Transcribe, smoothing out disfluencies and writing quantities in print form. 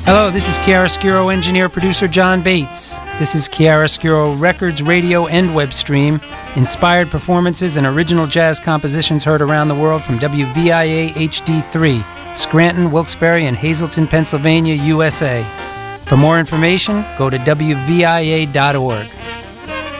Hello, this is Chiaroscuro engineer-producer John Bates. This is Chiaroscuro Records, radio, and web stream. Inspired performances and original jazz compositions heard around the world from WVIA HD3, Scranton, Wilkes-Barre, and Hazleton, Pennsylvania, USA. For more information, go to WVIA.org.